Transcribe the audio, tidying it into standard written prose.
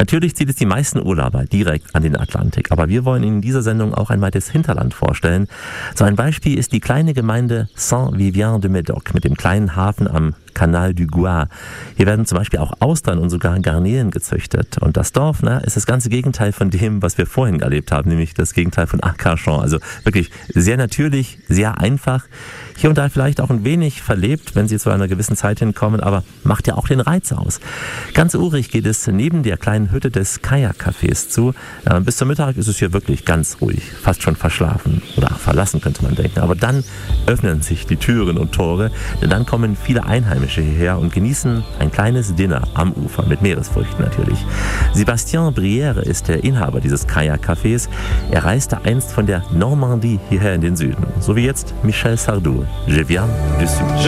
Natürlich zieht es die meisten Urlauber direkt an den Atlantik, aber wir wollen Ihnen in dieser Sendung auch einmal das Hinterland vorstellen. So ein Beispiel ist die kleine Gemeinde Saint-Vivien-de-Médoc mit dem kleinen Hafen am Canal du Gois. Hier werden zum Beispiel auch Austern und sogar Garnelen gezüchtet. Und das Dorf ist das ganze Gegenteil von dem, was wir vorhin erlebt haben, nämlich das Gegenteil von Arcachon. Also wirklich sehr natürlich, sehr einfach. Hier und da vielleicht auch ein wenig verlebt, wenn Sie zu einer gewissen Zeit hinkommen, aber macht ja auch den Reiz aus. Ganz urig geht es neben der kleinen Hütte des Kajak-Cafés zu. Bis zum Mittag ist es hier wirklich ganz ruhig, fast schon verschlafen oder verlassen könnte man denken. Aber dann öffnen sich die Türen und Tore, denn dann kommen viele Einheimische hierher und genießen ein kleines Dinner am Ufer mit Meeresfrüchten natürlich. Sébastien Brière ist der Inhaber dieses Kajak-Cafés. Er reiste einst von der Normandie hierher in den Süden. So wie jetzt Michel Sardou. Je viens du Sud.